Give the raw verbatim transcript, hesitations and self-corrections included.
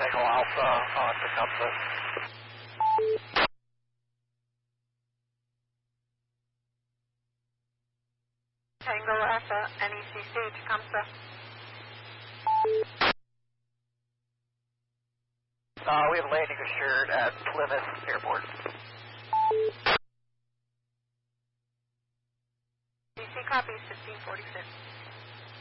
Tango Alpha on Tecumseh. Tango Alpha, N E C C, Tecumseh. Uh, we have landing assured at Plymouth Airport. D C copies, fifteen forty-six.